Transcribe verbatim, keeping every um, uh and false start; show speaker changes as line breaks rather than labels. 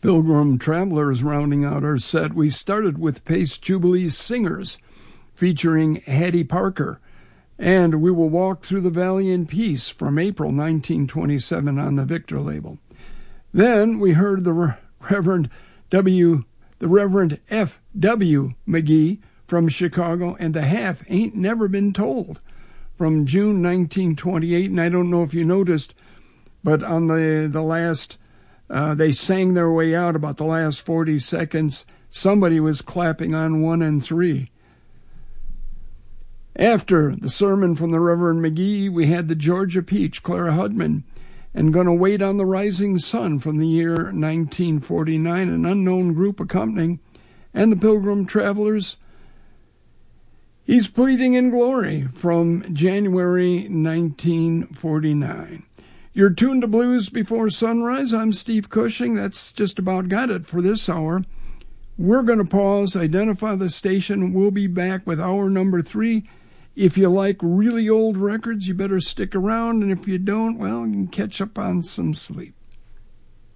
Pilgrim Travelers rounding out our set. We started with Pace Jubilee's Singers, featuring Hattie Parker, and We Will Walk Through the Valley in Peace from April nineteen twenty-seven on the Victor label. Then we heard the Re- Reverend W, the Reverend F W McGee from Chicago, and The Half Ain't Never Been Told from June nineteen twenty-eight. And I don't know if you noticed, but on the the last, uh, they sang their way out about the last forty seconds. Somebody was clapping on one and three. After the sermon from the Reverend McGee, we had the Georgia Peach, Clara Hudman, and Gonna Wait on the Rising Sun from the year nineteen forty-nine, an unknown group accompanying, and the Pilgrim Travelers, He's Pleading in Glory from January nineteen forty-nine. You're tuned to Blues Before Sunrise. I'm Steve Cushing. That's just about got it for this hour. We're going to pause, identify the station. We'll be back with hour number three. If you like really old records, you better stick around. And if you don't, well, you can catch up on some sleep.